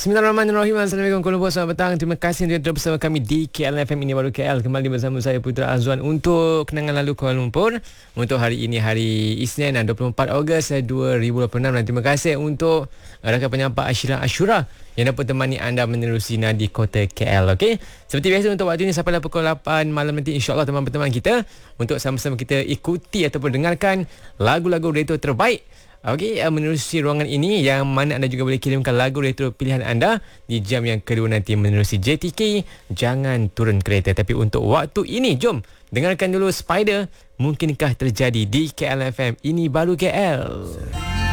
Bismillahirrahmanirrahim. Assalamualaikum Kuala Lumpur. Selamat petang. Terima kasih untuk terus bersama kami di KLFM Ini Baru KL. Kembali bersama saya Putra Azwan untuk Kenangan Lalu Kuala Lumpur. Untuk hari ini hari Isnin 24 Ogos 2026. Dan terima kasih untuk rakan penyampai Ashura yang dapat temani anda menerusi nadi kota KL. Okey. Seperti biasa untuk waktu ini sampai pukul 8 malam nanti, insya-Allah teman-teman kita untuk sama-sama kita ikuti ataupun dengarkan lagu-lagu retro terbaik. Okey, menerusi ruangan ini yang mana anda juga boleh kirimkan lagu retro pilihan anda di jam yang kedua nanti menerusi JTK. Jangan turun kereta. Tapi untuk waktu ini, jom dengarkan dulu Spider, Mungkinkah Terjadi di KLFM Ini Baru KL.